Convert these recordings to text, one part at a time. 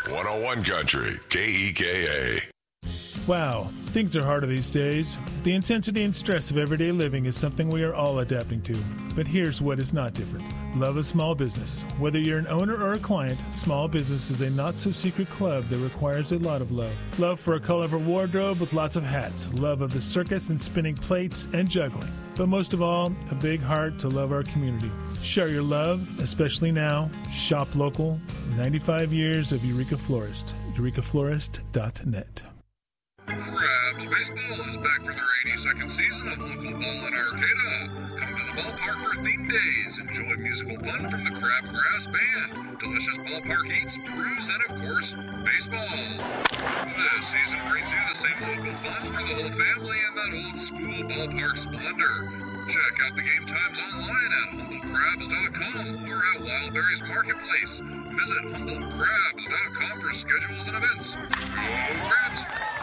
101 Country, KEKA. Wow, things are harder these days. The intensity and stress of everyday living is something we are all adapting to. But here's what is not different. Love of small business. Whether you're an owner or a client, small business is a not-so-secret club that requires a lot of love. Love for a colorful wardrobe with lots of hats. Love of the circus and spinning plates and juggling. But most of all, a big heart to love our community. Share your love, especially now. Shop local. 95 years of Eureka Florist. EurekaFlorist.net. Crabs Baseball is back for their 82nd season of local ball in Arcata. Come to the ballpark for theme days. Enjoy musical fun from the Crabgrass Band, delicious ballpark eats, brews, and of course, baseball. This season brings you the same local fun for the whole family and that old school ballpark splendor. Check out the game times online at HumbleCrabs.com or at Wildberries Marketplace. Visit HumbleCrabs.com for schedules and events. Go Crabs!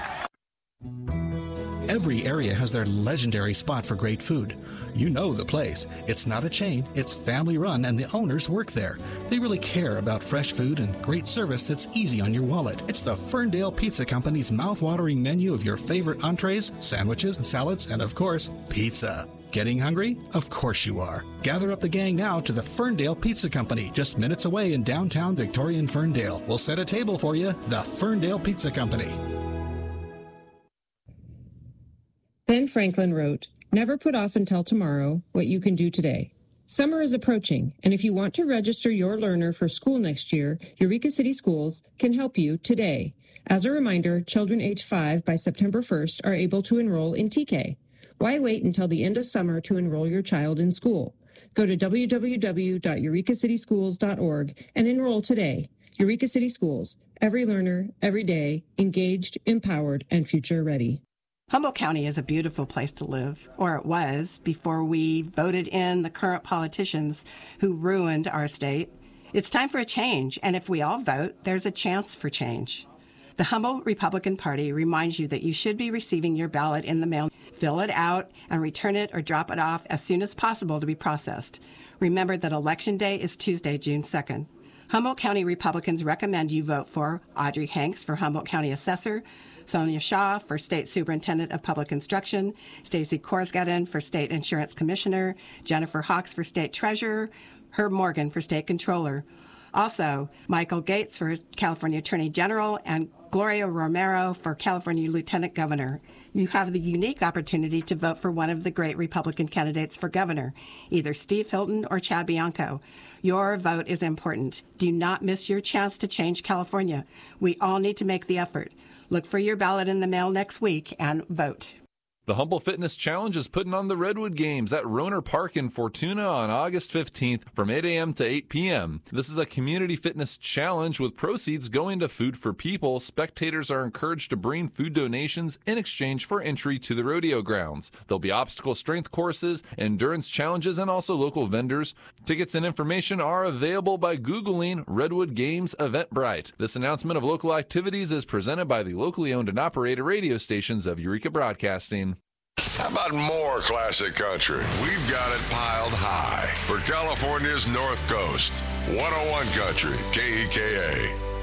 Every area has their legendary spot for great food. You know the place. It's not a chain, it's family run, and the owners work there. They really care about fresh food and great service that's easy on your wallet. It's the Ferndale Pizza Company's mouth-watering menu of your favorite entrees, sandwiches, salads, and of course, pizza. Getting hungry? Of course you are. Gather up the gang now to the Ferndale Pizza Company, just minutes away in downtown Victorian Ferndale. We'll set a table for you. The Ferndale Pizza Company. Ben Franklin wrote, "Never put off until tomorrow what you can do today." Summer is approaching, and if you want to register your learner for school next year, Eureka City Schools can help you today. As a reminder, children age 5 by September 1st are able to enroll in TK. Why wait until the end of summer to enroll your child in school? Go to www.eurekacitysschools.org and enroll today. Eureka City Schools. Every learner, every day, engaged, empowered, and future ready. Humboldt County is a beautiful place to live, or it was, before we voted in the current politicians who ruined our state. It's time for a change, and if we all vote, there's a chance for change. The Humboldt Republican Party reminds you that you should be receiving your ballot in the mail. Fill it out and return it or drop it off as soon as possible to be processed. Remember that Election Day is Tuesday, June 2nd. Humboldt County Republicans recommend you vote for Audrey Hanks for Humboldt County Assessor, Sonia Shaw for State Superintendent of Public Instruction, Stacy Korsgaden for State Insurance Commissioner, Jennifer Hawks for State Treasurer, Herb Morgan for State Controller. Also, Michael Gates for California Attorney General and Gloria Romero for California Lieutenant Governor. You have the unique opportunity to vote for one of the great Republican candidates for governor, either Steve Hilton or Chad Bianco. Your vote is important. Do not miss your chance to change California. We all need to make the effort. Look for your ballot in the mail next week and vote. The Humble Fitness Challenge is putting on the Redwood Games at Roner Park in Fortuna on August 15th from 8 a.m. to 8 p.m. This is a community fitness challenge with proceeds going to Food for People. Spectators are encouraged to bring food donations in exchange for entry to the rodeo grounds. There'll be obstacle strength courses, endurance challenges, and also local vendors. Tickets and information are available by Googling Redwood Games Eventbrite. This announcement of local activities is presented by the locally owned and operated radio stations of Eureka Broadcasting. How about more classic country? We've got it piled high for California's North Coast. 101 Country, KEKA.